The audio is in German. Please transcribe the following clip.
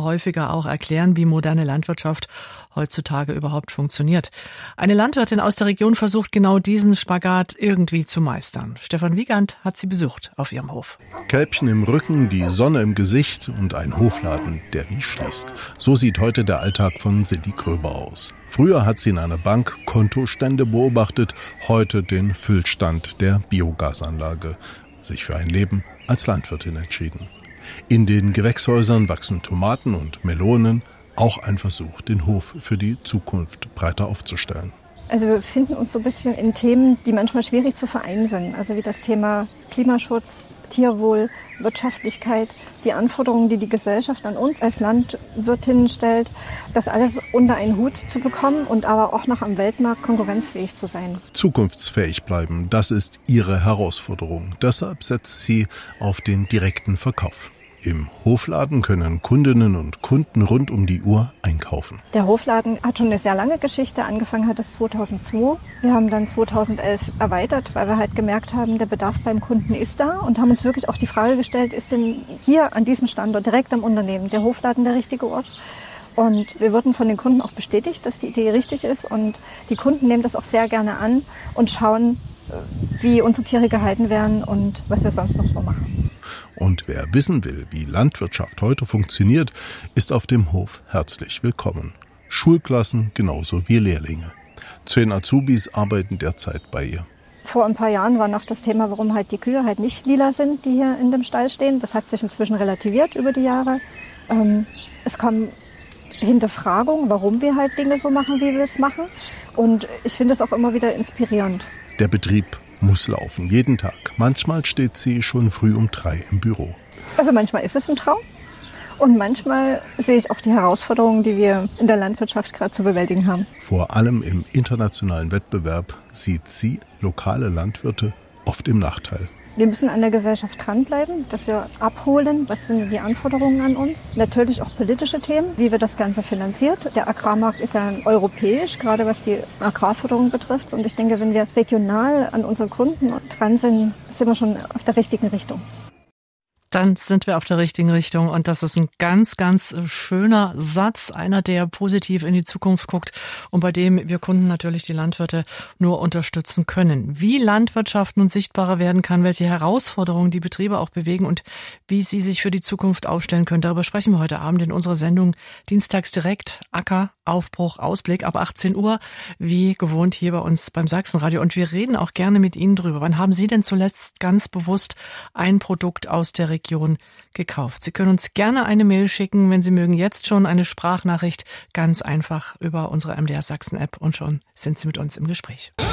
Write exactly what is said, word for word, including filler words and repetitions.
immer häufiger auch erklären, wie moderne Landwirtschaft heutzutage überhaupt funktioniert. Eine Landwirtin aus der Region versucht genau diesen Spagat irgendwie zu meistern. Stefan Wiegand hat sie besucht auf ihrem Hof. Kälbchen im Rücken, die Sonne im Gesicht und ein Hofladen, der nie schließt. So sieht heute der Alltag von Cindy Gröber aus. Früher hat sie in einer Bank Kontostände beobachtet, heute den Füllstand der Biogasanlage. Sich für ein Leben als Landwirtin entschieden. In den Gewächshäusern wachsen Tomaten und Melonen. Auch ein Versuch, den Hof für die Zukunft breiter aufzustellen. Also wir befinden uns so ein bisschen in Themen, die manchmal schwierig zu vereinen sind. Also wie das Thema Klimaschutz, Tierwohl, Wirtschaftlichkeit, die Anforderungen, die die Gesellschaft an uns als Landwirtinnen stellt, das alles unter einen Hut zu bekommen und aber auch noch am Weltmarkt konkurrenzfähig zu sein. Zukunftsfähig bleiben, das ist ihre Herausforderung. Deshalb setzt sie auf den direkten Verkauf. Im Hofladen können Kundinnen und Kunden rund um die Uhr einkaufen. Der Hofladen hat schon eine sehr lange Geschichte. Angefangen hat es zweitausendzwei. Wir haben dann zweitausendelf erweitert, weil wir halt gemerkt haben, der Bedarf beim Kunden ist da und haben uns wirklich auch die Frage gestellt, ist denn hier an diesem Standort direkt am Unternehmen der Hofladen der richtige Ort? Und wir wurden von den Kunden auch bestätigt, dass die Idee richtig ist und die Kunden nehmen das auch sehr gerne an und schauen, wie unsere Tiere gehalten werden und was wir sonst noch so machen. Und wer wissen will, wie Landwirtschaft heute funktioniert, ist auf dem Hof herzlich willkommen. Schulklassen genauso wie Lehrlinge. Zehn Azubis arbeiten derzeit bei ihr. Vor ein paar Jahren war noch das Thema, warum halt die Kühe halt nicht lila sind, die hier in dem Stall stehen. Das hat sich inzwischen relativiert über die Jahre. Ähm, es kommen Hinterfragungen, warum wir halt Dinge so machen, wie wir es machen. Und ich finde es auch immer wieder inspirierend. Der Betrieb muss laufen, jeden Tag. Manchmal steht sie schon früh um drei im Büro. Also manchmal ist es ein Traum und manchmal sehe ich auch die Herausforderungen, die wir in der Landwirtschaft gerade zu bewältigen haben. Vor allem im internationalen Wettbewerb sieht sie lokale Landwirte oft im Nachteil. Wir müssen an der Gesellschaft dranbleiben, dass wir abholen, was sind die Anforderungen an uns. Natürlich auch politische Themen, wie wird das Ganze finanziert. Der Agrarmarkt ist ja europäisch, gerade was die Agrarförderung betrifft. Und ich denke, wenn wir regional an unseren Kunden dran sind, sind wir schon auf der richtigen Richtung. Dann sind wir auf der richtigen Richtung und das ist ein ganz, ganz schöner Satz, einer, der positiv in die Zukunft guckt und bei dem wir Kunden natürlich die Landwirte nur unterstützen können. Wie Landwirtschaft nun sichtbarer werden kann, welche Herausforderungen die Betriebe auch bewegen und wie sie sich für die Zukunft aufstellen können, darüber sprechen wir heute Abend in unserer Sendung Dienstags direkt, Acker, Aufbruch, Ausblick ab achtzehn Uhr, wie gewohnt hier bei uns beim Sachsenradio. Und wir reden auch gerne mit Ihnen drüber. Wann haben Sie denn zuletzt ganz bewusst ein Produkt aus der Region gekauft? Sie können uns gerne eine Mail schicken, wenn Sie mögen, jetzt schon eine Sprachnachricht, ganz einfach über unsere M D R Sachsen App und schon sind Sie mit uns im Gespräch.